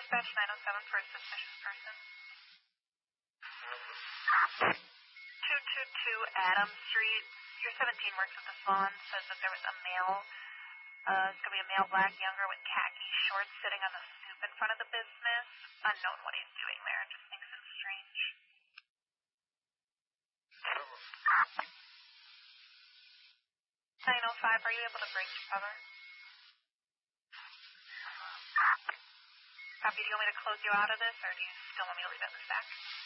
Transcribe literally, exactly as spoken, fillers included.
Dispatch nine oh seven for a suspicious person. two two two Adams Street. Your seventeen works at the Fawn, says that there was a male, uh, it's going to be a male black younger with khaki shorts sitting on the stoop in front of the business. Unknown what he's doing there, just thinks it's strange. nine oh five, are you able to break to cover? Copy, do you want me to close you out of this, or do you still want me to leave it in the stack?